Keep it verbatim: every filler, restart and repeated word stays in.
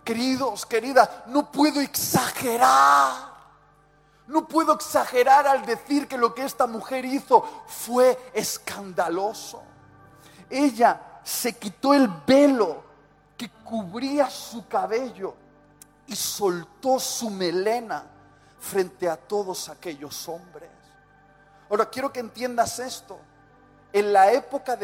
Queridos, queridas, no puedo exagerar. No puedo exagerar al decir que lo que esta mujer hizo fue escandaloso. Ella se quitó el velo que cubría su cabello y soltó su melena frente a todos aquellos hombres. Ahora quiero que entiendas esto. En la época de